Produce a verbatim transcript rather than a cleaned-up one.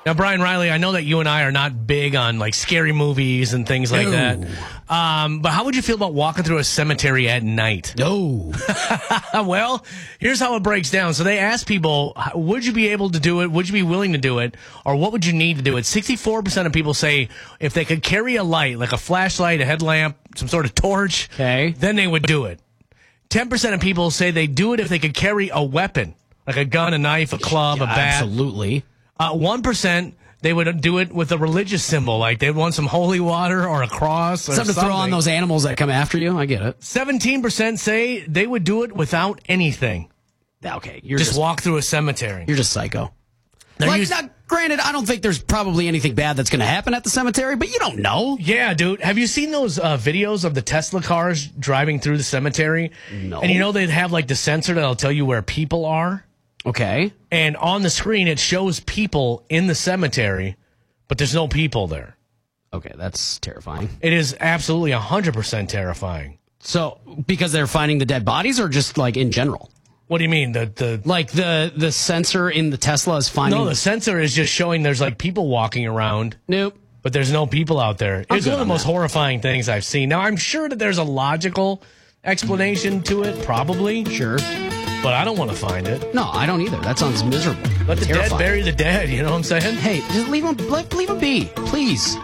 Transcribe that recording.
Now, Brian Riley, I know that you and I are not big on like scary movies and things like No. that. Um, but how would you feel about walking through a cemetery at night? No. Well, here's how it breaks down. So they asked people, would you be able to do it? Would you be willing to do it? Or what would you need to do it? sixty-four percent of people say if they could carry a light, like a flashlight, a headlamp, some sort of torch, Okay. then they would do it. ten percent of people say they do it if they could carry a weapon, like a gun, a knife, a club, a bat. Absolutely. Uh, one percent, they would do it with a religious symbol, like they'd want some holy water or a cross or Something to something. throw on those animals that come after you. I get it. seventeen percent say they would do it without anything. Okay. You're Just, just, walk through a cemetery. you're just psycho. Now, Like, you- now, granted, I don't think there's probably anything bad that's going to happen at the cemetery, but you don't know. Yeah, dude. Have you seen those uh, videos of the Tesla cars driving through the cemetery? No. And you know they'd have like the sensor that'll tell you where people are? Okay. And on the screen, it shows people in the cemetery, but there's no people there. Okay, that's terrifying. It is absolutely one hundred percent terrifying. So, because they're finding the dead bodies, or just like in general? What do you mean? The the Like the the sensor in the Tesla is finding. No, the sensor is just showing there's like people walking around, Nope. but there's no people out there. I'm It's good one of the on most that. horrifying things I've seen. Now, I'm sure that there's a logical explanation to it, probably, Sure. but I don't want to find it. No, I don't either. That sounds miserable. Let the Terrifying. dead bury the dead, you know what I'm saying? Hey, just leave them, leave them be, please.